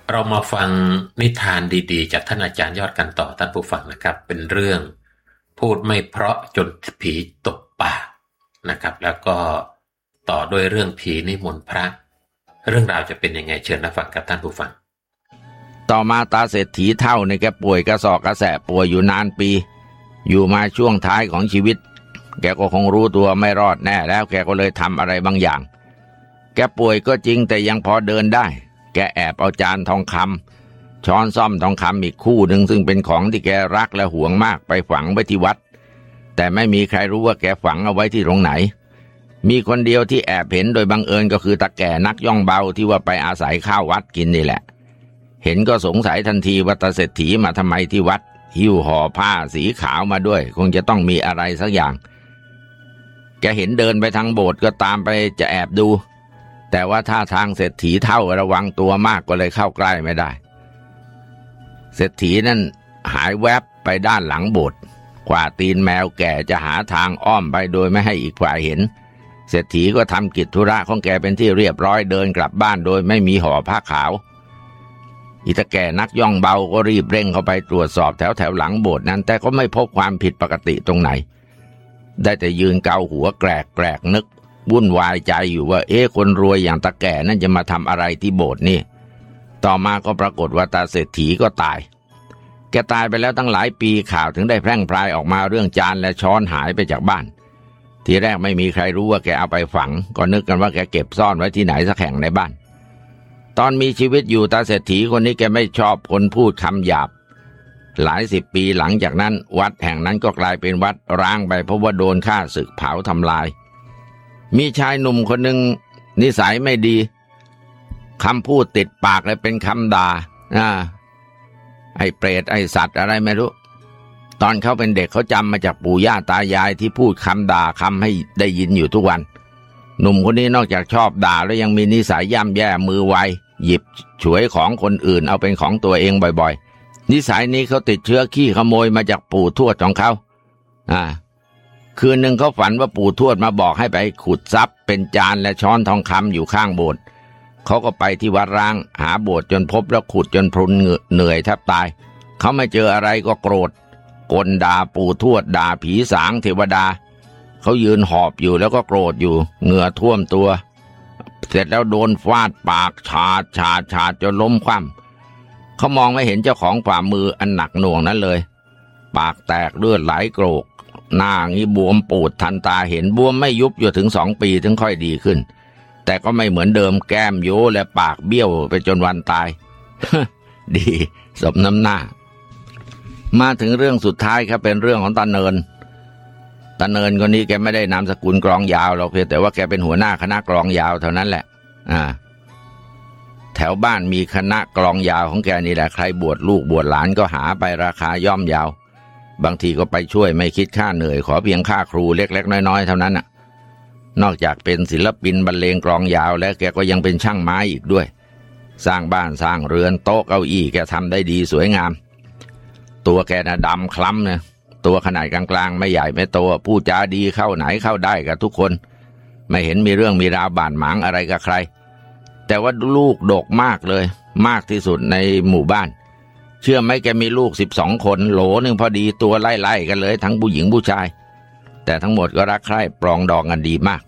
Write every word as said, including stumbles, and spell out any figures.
เรามาฟังนิทานดีๆจากท่านอาจารย์ยอดกันต่อท่านผู้ฟังนะครับเป็นเรื่องพูดไม่เพราะจนผีตกปากนะครับแล้วก็ต่อด้วยเรื่องผีนิมนต์พระเรื่องราวจะเป็นยังไงเชิญรับฟังกับท่านผู้ฟังต่อมาตาเศรษฐีเฒ่าในแกป่วยกระสอบกระแสะป่วยอยู่นานปีอยู่มาช่วงท้ายของชีวิตแกก็คงรู้ตัวไม่รอดแน่แล้วแกก็เลยทำอะไรบางอย่างแกป่วยก็จริงแต่ยังพอเดินได้แกแอบเอาจานทองคำช้อนส้อมทองคำอีกคู่หนึ่งซึ่งเป็นของที่แกรักและหวงมากไปฝังไว้ที่วัดแต่ไม่มีใครรู้ว่าแกฝังเอาไว้ที่ตรงไหนมีคนเดียวที่แอบเห็นโดยบังเอิญก็คือตาแก่นักย่องเบาที่ว่าไปอาศัยข้าววัดกินนี่แหละเห็นก็สงสัยทันทีว่าตาเศรษฐีมาทำไมที่วัดหิ้วห่อผ้าสีขาวมาด้วยคงจะต้องมีอะไรสักอย่างแกเห็นเดินไปทางโบสถ์ก็ตามไปจะแอบดูแต่ว่าท่าทางเศรษฐีเฒ่าระวังตัวมากก็เลยเข้าใกล้ไม่ได้เศรษฐีนั่นหายแวบไปด้านหลังโบสถ์กว่าตีนแมวแก่จะหาทางอ้อมไปโดยไม่ให้อีกฝ่ายเห็นเศรษฐีก็ทำกิจธุระของแกเป็นที่เรียบร้อยเดินกลับบ้านโดยไม่มีห่อผ้าขาวอีตาแก่นักย่องเบาก็รีบเร่งเข้าไปตรวจสอบแถวแถวหลังโบสถ์นั้นแต่ก็ไม่พบความผิดปกติตรงไหนได้แต่ยืนเกาหัวแกรกแกรกนึกวุ่นวายใจอยู่ว่าเอ๊ะคนรวยอย่างตาแก่นั่นจะมาทำอะไรที่โบสถ์นี่ต่อมาก็ปรากฏว่าตาเศรษฐีก็ตายแกตายไปแล้วตั้งหลายปีข่าวถึงได้แพร่งพรายออกมาเรื่องจานและช้อนหายไปจากบ้านทีแรกไม่มีใครรู้ว่าแกเอาไปฝังก็นึกกันว่าแกเก็บซ่อนไว้ที่ไหนสักแห่งในบ้านตอนมีชีวิตอยู่ตาเศรษฐีคนนี้แกไม่ชอบคนพูดคำหยาบหลายสิบปีหลังจากนั้นวัดแห่งนั้นก็กลายเป็นวัดร้างไปเพราะว่าโดนฆ่าศึกเผาทำลายมีชายหนุ่มคนหนึ่งนิสัยไม่ดีคำพูดติดปากเลยเป็นคำด่าอ่าไอ้เปรตไอ้สัตว์อะไรไม่รู้ตอนเขาเป็นเด็กเขาจำมาจากปู่ย่าตายายที่พูดคำด่าคำให้ได้ยินอยู่ทุกวันหนุ่มคนนี้นอกจากชอบด่าแล้วยังมีนิสัยย่ำแย่มือไวหยิบฉวยของคนอื่นเอาเป็นของตัวเองบ่อยๆนิสัยนี้เขาติดเชื้อขี้ขโมยมาจากปู่ทวดของเขาอ่าคืนหนึ่งเขาฝันว่าปู่ทวดมาบอกให้ไปขุดทรัพย์เป็นจานและช้อนทองคำอยู่ข้างโบสถ์เขาก็ไปที่วัดร้างหาโบสถ์จนพบแล้วขุดจนพรุนเหนื่อยแทบตายเขาไม่เจออะไรก็โกรธกลด่าปู่ทวดด่าผีสางเทวดาเขายืนหอบอยู่แล้วก็โกรธอยู่เหงื่อท่วมตัวเสร็จแล้วโดนฟาดปากฉาดฉาดฉาดจนล้มคว่ำเขามองไม่เห็นเจ้าของฝ่ามืออันหนักหน่วงนั้นเลยปากแตกเลือดไหลโกรกหน้างี้บวมปูดทันตาเห็นบวมไม่ยุบอยู่ถึงสองปีถึงค่อยดีขึ้นแต่ก็ไม่เหมือนเดิมแก้มโยและปากเบี้ยวไปจนวันตาย ดีสมน้ำหน้ามาถึงเรื่องสุดท้ายครับเป็นเรื่องของตาเนินตาเนินคนนี้แกไม่ได้นามสกุลกลองยาวหรอกเพียงแต่ว่าแกเป็นหัวหน้าคณะกลองยาวเท่านั้นแหละอ่าแถวบ้านมีคณะกลองยาวของแกนี่แหละใครบวชลูกบวชหลานก็หาไปราคาย่อมยาวบางทีก็ไปช่วยไม่คิดค่าเหนื่อยขอเพียงค่าครูเล็กๆน้อยๆเท่านั้นน่ะนอกจากเป็นศิลปินบรรเลงกลองยาวแล้วแกก็ยังเป็นช่างไม้อีกด้วยสร้างบ้านสร้างเรือนโต๊ะเก้าอี้แกทำได้ดีสวยงามตัวแกน่ะดำคล้ำเนี่ยตัวขนาดกลางๆไม่ใหญ่ไม่โตพูดจาดีเข้าไหนเข้าได้กับทุกคนไม่เห็นมีเรื่องมีราวบาดหมางอะไรกับใครแต่ว่าลูกดกมากเลยมากที่สุดในหมู่บ้านเชื่อไหมแกมีลูกสิบสองคนโหลหนึ่งพอดีตัวไล่ๆกันเลยทั้งผู้หญิงผู้ชายแต่ทั้งหมดก็รักใคร่ปรองดองกันดีมาก